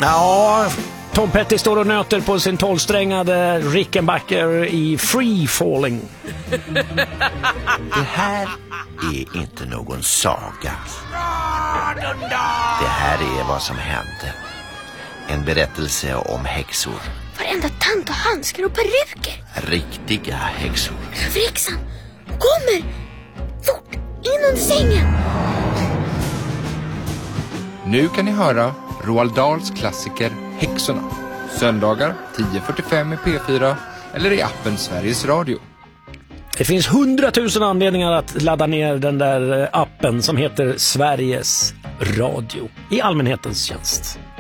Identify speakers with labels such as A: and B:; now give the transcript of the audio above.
A: Ja, Tom Petty står och nöter på sin 12-strängade Rickenbacker i Free Falling.
B: Det här är inte någon saga. Det här är vad som hände. En berättelse om häxor.
C: Varenda tant och handskar och peruker.
B: Riktiga häxor.
C: Frixan, kommer! Fort, in under sängen!
D: Nu kan ni höra Roald Dahls klassiker Häxorna. Söndagar 10:45 i P4 eller i appen Sveriges Radio.
A: Det finns 100 000 anledningar att ladda ner den där appen som heter Sveriges Radio i allmänhetens tjänst.